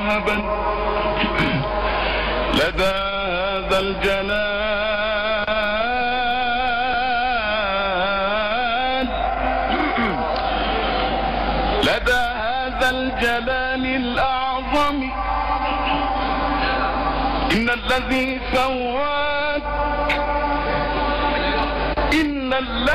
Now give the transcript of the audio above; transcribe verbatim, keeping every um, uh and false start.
وهبا لدى هذا الجلال لدى هذا الجلال الأعظم إن الذي سواك إن الذي